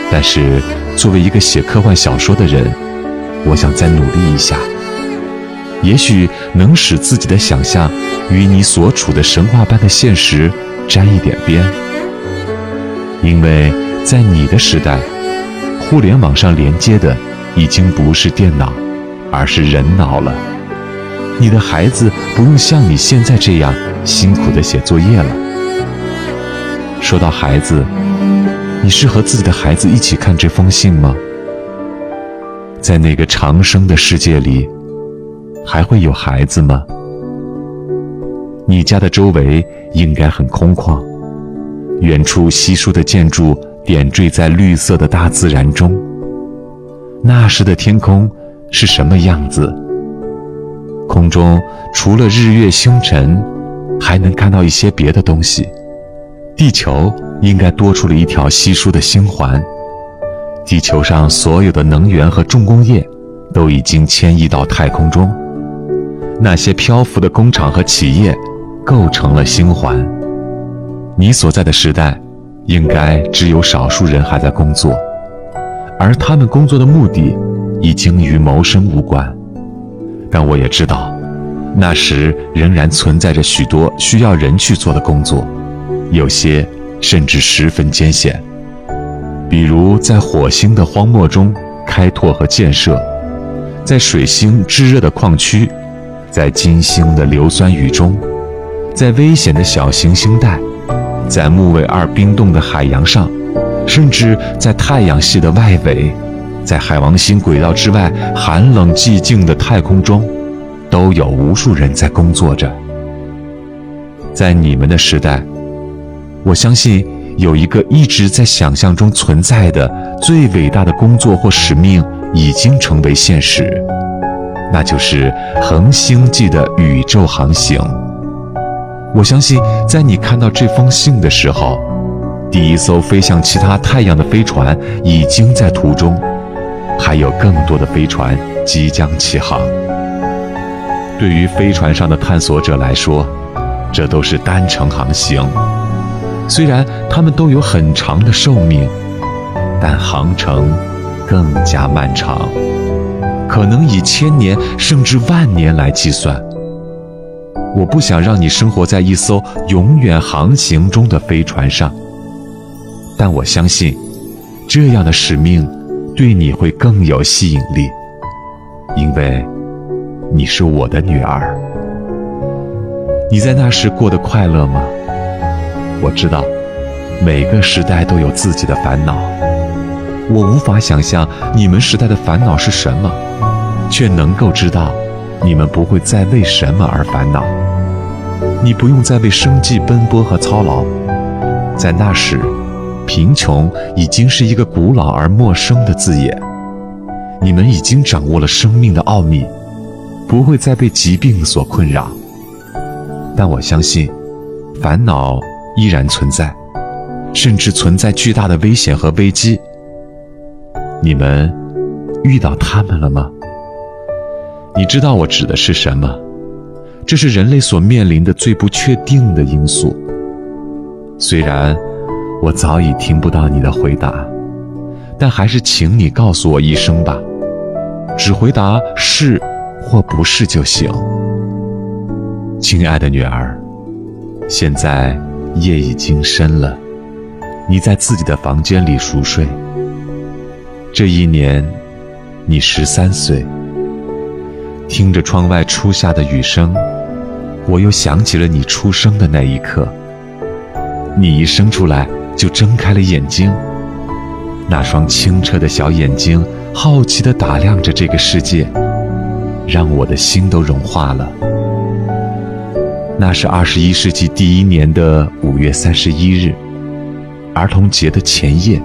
但是作为一个写科幻小说的人，我想再努力一下，也许能使自己的想象与你所处的神话般的现实沾一点边。因为在你的时代，互联网上连接的已经不是电脑，而是人脑了。你的孩子不用像你现在这样辛苦地写作业了。说到孩子，你是和自己的孩子一起看这封信吗？在那个长生的世界里，还会有孩子吗？你家的周围应该很空旷，远处稀疏的建筑点缀在绿色的大自然中。那时的天空是什么样子？空中除了日月星辰，还能看到一些别的东西。地球应该多出了一条稀疏的星环，地球上所有的能源和重工业都已经迁移到太空中，那些漂浮的工厂和企业构成了星环。你所在的时代应该只有少数人还在工作，而他们工作的目的已经与谋生无关。但我也知道，那时仍然存在着许多需要人去做的工作，有些甚至十分艰险，比如在火星的荒漠中开拓和建设，在水星炙热的矿区，在金星的硫酸雨中，在危险的小行星带，在木卫二冰冻的海洋上，甚至在太阳系的外围，在海王星轨道之外寒冷寂静的太空中，都有无数人在工作着。在你们的时代，我相信有一个一直在想象中存在的最伟大的工作或使命已经成为现实，那就是恒星际的宇宙航行。我相信在你看到这封信的时候，第一艘飞向其他太阳的飞船已经在途中，还有更多的飞船即将起航。对于飞船上的探索者来说，这都是单程航行，虽然他们都有很长的寿命，但航程更加漫长，可能以1000年甚至万年来计算。我不想让你生活在一艘永远航行中的飞船上，但我相信这样的使命对你会更有吸引力，因为你是我的女儿。你在那时过得快乐吗？我知道每个时代都有自己的烦恼，我无法想象你们时代的烦恼是什么，却能够知道你们不会再为什么而烦恼。你不用再为生计奔波和操劳，在那时贫穷已经是一个古老而陌生的字眼，你们已经掌握了生命的奥秘，不会再被疾病所困扰。但我相信烦恼依然存在，甚至存在巨大的危险和危机。你们遇到他们了吗？你知道我指的是什么？这是人类所面临的最不确定的因素。虽然我早已听不到你的回答，但还是请你告诉我一声吧，只回答是或不是就行。亲爱的女儿，现在夜已经深了，你在自己的房间里熟睡。这一年你13岁，听着窗外初夏的雨声，我又想起了你出生的那一刻。你一生出来就睁开了眼睛，那双清澈的小眼睛好奇地打量着这个世界，让我的心都融化了。那是21世纪第1年的5月31日，儿童节的前夜。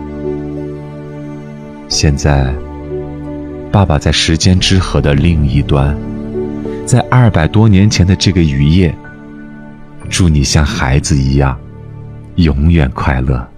现在爸爸在时间之河的另一端，在200多年前的这个雨夜，祝你像孩子一样永远快乐。